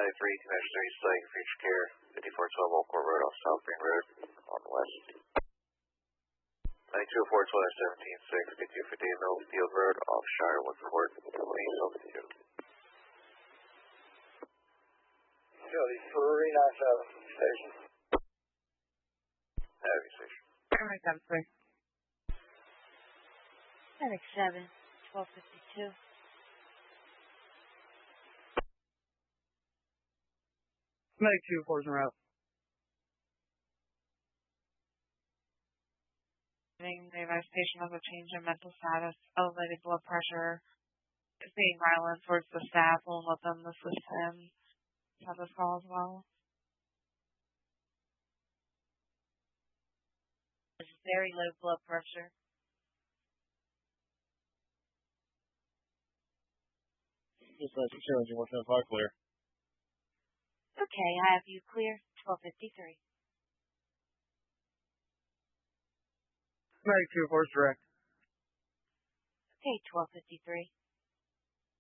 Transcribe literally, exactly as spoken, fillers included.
ninety-three, Team three, Slaying Future Care, fifty-four twelve Old Court Road off South Green Road on the west. ninety-two oh four, twelve seventeen six, fifty-two fifty-eight Millfield Road off Shirewood Court, East altitude. Philly three nine seven, station. Heavy station. three nine seven three. Medic seven, twelve fifty-two. Medic two, fours en route. The investigation of a change in mental status, elevated blood pressure, is being violent towards the staff. We'll let them assist him. Have this call as well. It's very low blood pressure. Just like challenging one ten five clear. Okay, I have you clear. twelve fifty-three. Medic two, fours direct. Okay, twelve fifty-three.